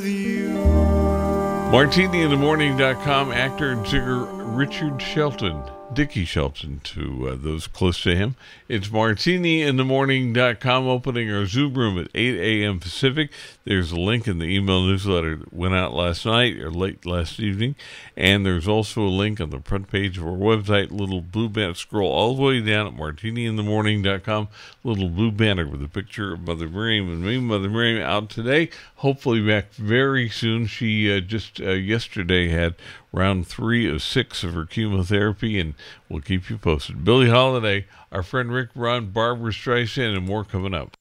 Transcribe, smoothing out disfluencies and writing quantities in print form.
MartiniInTheMorning.com, actor and singer Richard Shelton, Dickie Shelton to those close to him. It's MartiniInTheMorning.com, opening our Zoom room at 8 a.m. Pacific. There's a link in the email newsletter that went out last night or late last evening. And there's also a link on the front page of our website, little blue banner. Scroll all the way down at MartiniInTheMorning.com, little blue banner with a picture of Mother Miriam and me. Mother Miriam out today, hopefully back very soon. She just yesterday had round 3 of 6 of her chemotherapy, and we'll keep you posted. Billie Holiday, our friend Rick Ron, Barbara Streisand, and more coming up.